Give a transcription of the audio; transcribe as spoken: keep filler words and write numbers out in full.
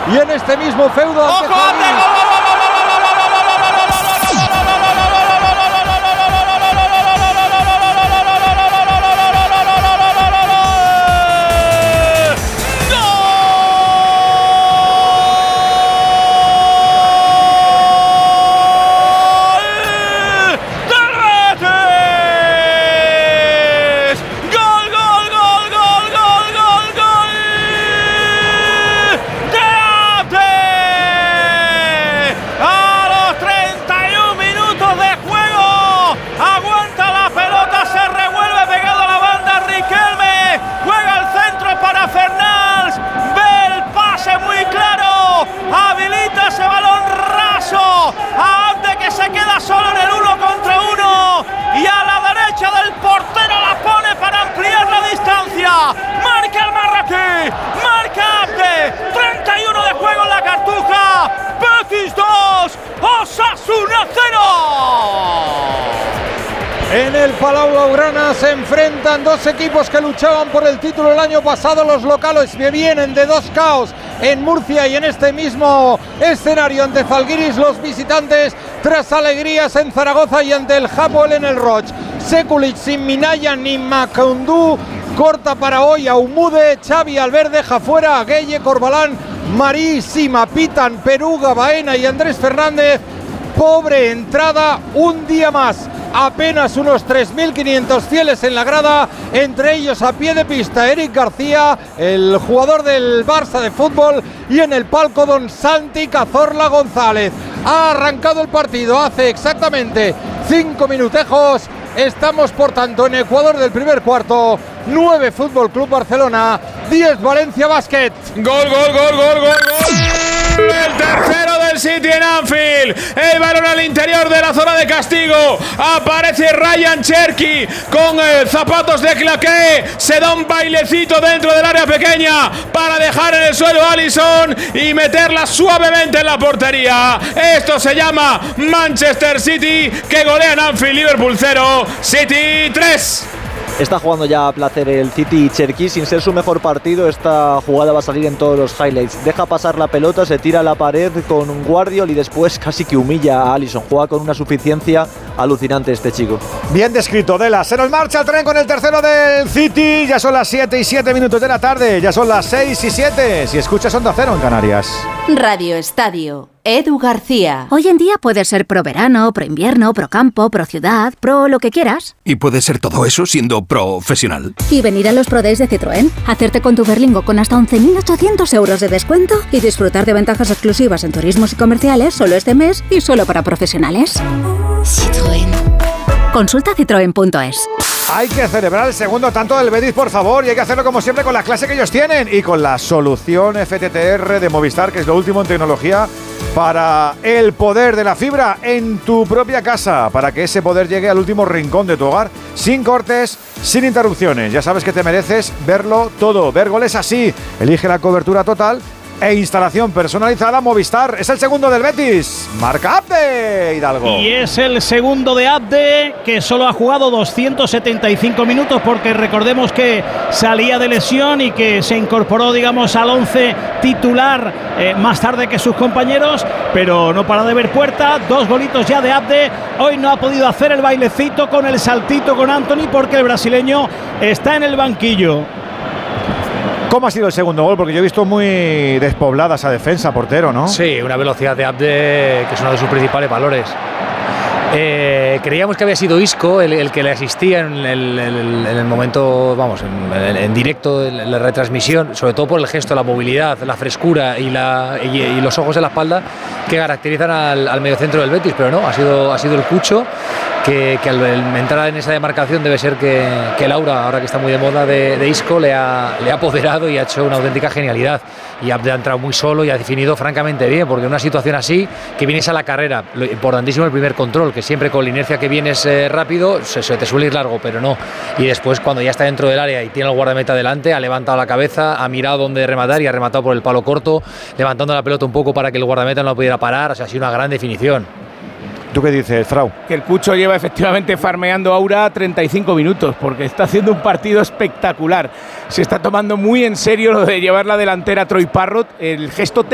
y en este mismo feudo ante En el Palau Blaugrana se enfrentan dos equipos que luchaban por el título el año pasado. Los locales que vienen de dos caos en Murcia y en este mismo escenario ante Zalgiris. Los visitantes tras alegrías en Zaragoza y ante el Hapoel en el Roch. Sekulic sin Minaya ni Macoundou. Corta para hoy a Umude, Xavi Albert deja fuera a Gueye, Corbalán, Marí, Sima, Pitan, Peruga, Baena y Andrés Fernández. Pobre entrada, un día más. Apenas unos tres mil quinientos fieles en la grada, entre ellos a pie de pista Eric García, el jugador del Barça de fútbol, y en el palco don Santi Cazorla González. Ha arrancado el partido hace exactamente cinco minutejos. Estamos por tanto en Ecuador del primer cuarto. nueve Fútbol Club Barcelona, diez Valencia Basket. Gol, gol, gol, gol, gol, gol. El tercero del City en Anfield. El balón al interior de la zona de castigo. Aparece Ryan Cherky con eh, zapatos de claqué. Se da un bailecito dentro del área pequeña para dejar en el suelo a Alisson y meterla suavemente en la portería. Esto se llama Manchester City, que golea en Anfield. Liverpool cero, City tres. Está jugando ya a placer el City y Cherky sin ser su mejor partido. Esta jugada va a salir en todos los highlights. Deja pasar la pelota, se tira a la pared con un Guardiol y después casi que humilla a Alisson. Juega con una suficiencia alucinante este chico. Bien descrito, Dela. Se nos marcha el tren con el tercero del City. Ya son las siete y siete minutos de la tarde. Ya son las seis y siete. Si escuchas Onda Cero en Canarias. Radio Estadio. Edu García. Hoy en día puedes ser pro verano, pro invierno, pro campo, pro ciudad, pro lo que quieras. Y puedes ser todo eso siendo profesional. Y venir a los Pro Days de Citroën, hacerte con tu Berlingo con hasta once mil ochocientos euros de descuento y disfrutar de ventajas exclusivas en turismos y comerciales solo este mes y solo para profesionales. Citroën. Consulta citroen punto es. Hay que celebrar el segundo tanto del Betis, por favor, y hay que hacerlo como siempre con la clase que ellos tienen y con la solución F T T R de Movistar, que es lo último en tecnología para el poder de la fibra en tu propia casa, para que ese poder llegue al último rincón de tu hogar, sin cortes, sin interrupciones. Ya sabes que te mereces verlo todo, ver goles así. Elige la cobertura total e instalación personalizada Movistar. Es el segundo del Betis. Marca Abde, Hidalgo. Y es el segundo de Abde, que solo ha jugado doscientos setenta y cinco minutos, porque recordemos que salía de lesión y que se incorporó, digamos, al once titular eh, más tarde que sus compañeros, pero no para de ver puerta. Dos golitos ya de Abde. Hoy no ha podido hacer el bailecito con el saltito con Anthony, porque el brasileño está en el banquillo. ¿Cómo ha sido el segundo gol? Porque yo he visto muy despoblada esa defensa, portero, ¿no? Sí, una velocidad de Abde que es uno de sus principales valores. Eh, creíamos que había sido Isco el, el que le asistía en el, el, en el momento, vamos, en, en directo, en la retransmisión, sobre todo por el gesto, la movilidad, la frescura y, la, y, y los ojos en la espalda que caracterizan al, al mediocentro del Betis, pero no, ha sido, ha sido el Cucho. Que, que al entrar en esa demarcación debe ser que, que Laura, ahora que está muy de moda de, de Isco, le ha, le ha apoderado y ha hecho una auténtica genialidad. Y Abde ha entrado muy solo y ha definido francamente bien, porque en una situación así, que vienes a la carrera, lo importantísimo el primer control, que siempre con la inercia que vienes eh, rápido, se, se te suele ir largo, pero no. Y después, cuando ya está dentro del área y tiene al guardameta delante, ha levantado la cabeza, ha mirado dónde rematar y ha rematado por el palo corto, levantando la pelota un poco para que el guardameta no la pudiera parar. O sea, ha sido una gran definición. ¿Tú qué dices, Frau? Que el Cucho lleva efectivamente farmeando Aura treinta y cinco minutos, porque está haciendo un partido espectacular. Se está tomando muy en serio lo de llevar la delantera a Troy Parrott. El gesto